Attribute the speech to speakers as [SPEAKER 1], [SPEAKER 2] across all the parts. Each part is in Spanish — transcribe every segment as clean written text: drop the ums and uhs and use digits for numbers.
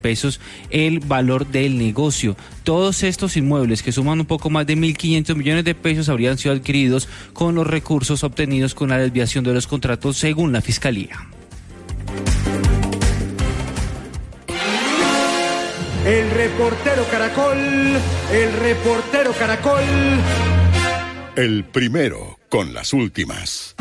[SPEAKER 1] pesos el valor del negocio. Todos estos inmuebles, que suman un poco más de 1.500 millones de pesos, habrían sido adquiridos con los recursos obtenidos con la desviación de los contratos, según la Fiscalía.
[SPEAKER 2] El reportero Caracol.
[SPEAKER 3] El primero con las últimas.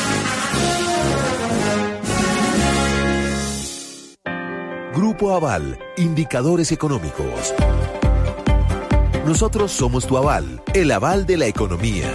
[SPEAKER 4] Grupo Aval, indicadores económicos. Nosotros somos tu aval, el aval de la economía.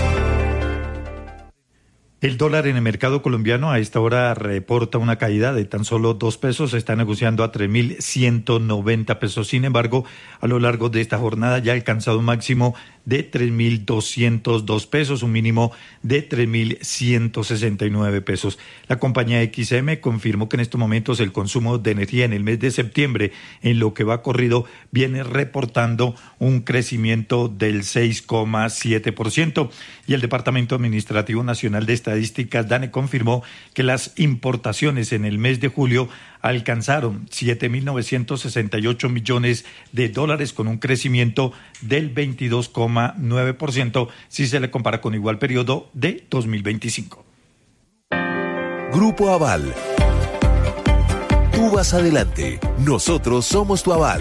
[SPEAKER 5] El dólar en el mercado colombiano a esta hora reporta una caída de tan solo 2 pesos, se está negociando a 3.190 pesos. Sin embargo, a lo largo de esta jornada ya ha alcanzado un máximo de 3.202 pesos, un mínimo de 3.169 pesos. La compañía XM confirmó que en estos momentos el consumo de energía en el mes de septiembre, en lo que va corrido, viene reportando un crecimiento del 6,7%. Y el Departamento Administrativo Nacional de Estadísticas, DANE, confirmó que las importaciones en el mes de julio alcanzaron 7.968 millones de dólares, con un crecimiento del 22,9% si se le compara con igual periodo de 2025.
[SPEAKER 4] Grupo Aval. Tú vas adelante, nosotros somos tu aval.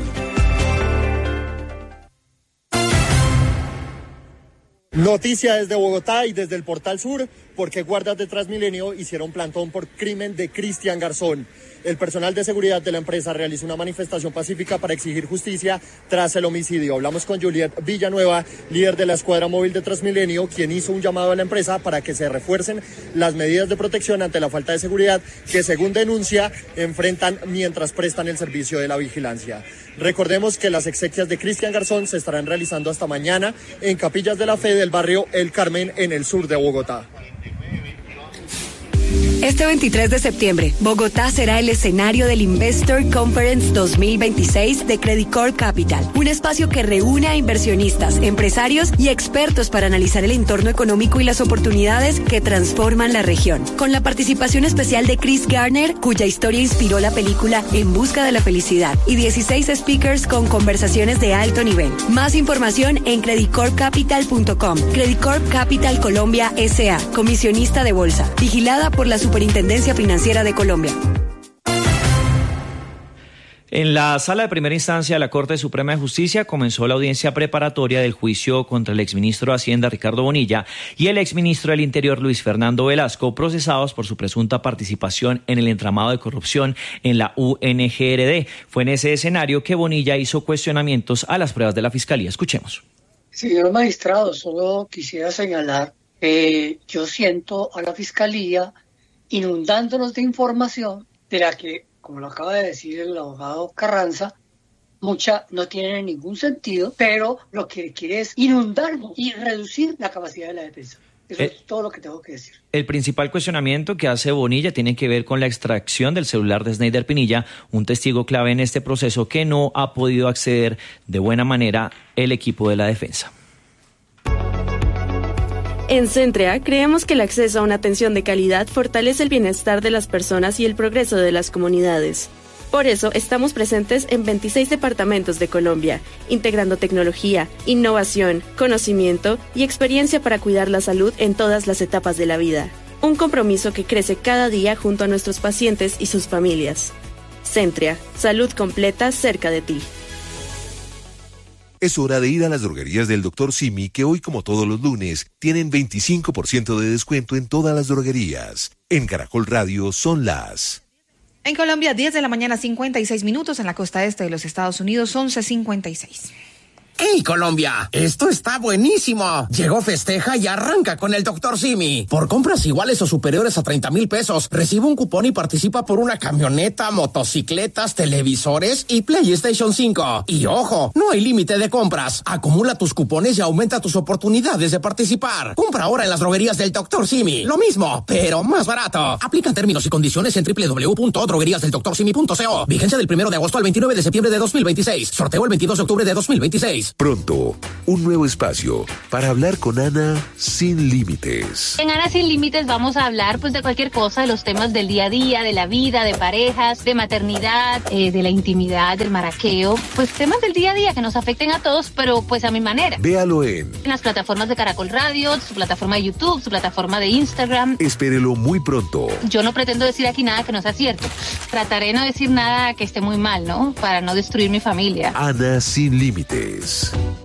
[SPEAKER 6] Noticia desde Bogotá y desde el Portal Sur, porque guardas de Transmilenio hicieron plantón por crimen de Cristian Garzón. El personal de seguridad de la empresa realizó una manifestación pacífica para exigir justicia tras el homicidio. Hablamos con Juliet Villanueva, líder de la escuadra móvil de Transmilenio, quien hizo un llamado a la empresa para que se refuercen las medidas de protección ante la falta de seguridad que, según denuncia, enfrentan mientras prestan el servicio de la vigilancia. Recordemos que las exequias de Cristian Garzón se estarán realizando hasta mañana en Capillas de la Fe del barrio El Carmen, en el sur de Bogotá.
[SPEAKER 7] Este 23 de septiembre, Bogotá será el escenario del Investor Conference 2026 de Credit Corp Capital, un espacio que reúne a inversionistas, empresarios y expertos para analizar el entorno económico y las oportunidades que transforman la región. Con la participación especial de Chris Garner, cuya historia inspiró la película En Busca de la Felicidad, y 16 speakers con conversaciones de alto nivel. Más información en creditcorpcapital.com. Credit Corp Capital Colombia S.A., comisionista de bolsa, vigilada por la Superintendencia Financiera de Colombia.
[SPEAKER 8] En la sala de primera instancia de la Corte Suprema de Justicia comenzó la audiencia preparatoria del juicio contra el exministro de Hacienda Ricardo Bonilla y el exministro del Interior Luis Fernando Velasco, procesados por su presunta participación en el entramado de corrupción en la UNGRD. Fue en ese escenario que Bonilla hizo cuestionamientos a las pruebas de la Fiscalía. Escuchemos.
[SPEAKER 9] Señor magistrado, solo quisiera señalar que yo siento a la Fiscalía inundándonos de información de la que, como lo acaba de decir el abogado Carranza, mucha no tiene ningún sentido, pero lo que quiere es inundarnos y reducir la capacidad de la defensa. Eso es todo lo que tengo que decir.
[SPEAKER 8] El principal cuestionamiento que hace Bonilla tiene que ver con la extracción del celular de Sneider Pinilla, un testigo clave en este proceso que no ha podido acceder de buena manera el equipo de la defensa.
[SPEAKER 10] En Centrea, creemos que el acceso a una atención de calidad fortalece el bienestar de las personas y el progreso de las comunidades. Por eso, estamos presentes en 26 departamentos de Colombia, integrando tecnología, innovación, conocimiento y experiencia para cuidar la salud en todas las etapas de la vida. Un compromiso que crece cada día junto a nuestros pacientes y sus familias. Centrea, salud completa cerca de ti.
[SPEAKER 4] Es hora de ir a las droguerías del Dr. Simi, que hoy, como todos los lunes, tienen 25% de descuento en todas las droguerías. En Caracol Radio son las...
[SPEAKER 11] En Colombia, 10 de la mañana, 56 minutos. En la costa este de los Estados Unidos, 11:56.
[SPEAKER 12] ¡Hey, Colombia! ¡Esto está buenísimo! Llegó Festeja y arranca con el Dr. Simi. Por compras iguales o superiores a 30,000 pesos, recibe un cupón y participa por una camioneta, motocicletas, televisores y PlayStation 5. Y ojo, no hay límite de compras. Acumula tus cupones y aumenta tus oportunidades de participar. Compra ahora en las droguerías del Dr. Simi. Lo mismo, pero más barato. Aplican términos y condiciones en www.drogueriasdeldoctorsimi.co. Vigencia del 1 de agosto al 29 de septiembre de 2026. Sorteo el 22 de octubre de 2026.
[SPEAKER 4] Pronto, un nuevo espacio para hablar con Ana sin límites.
[SPEAKER 13] En Ana Sin Límites vamos a hablar de cualquier cosa, de los temas del día a día, de la vida, de parejas, de maternidad, de la intimidad, del maraqueo, temas del día a día que nos afecten a todos, pero a mi manera.
[SPEAKER 4] Véalo en
[SPEAKER 13] las plataformas de Caracol Radio, su plataforma de YouTube, su plataforma de Instagram.
[SPEAKER 4] Espérelo muy pronto.
[SPEAKER 13] Yo no pretendo decir aquí nada que no sea cierto. Trataré de no decir nada que esté muy mal, ¿no? Para no destruir mi familia.
[SPEAKER 4] Ana Sin Límites.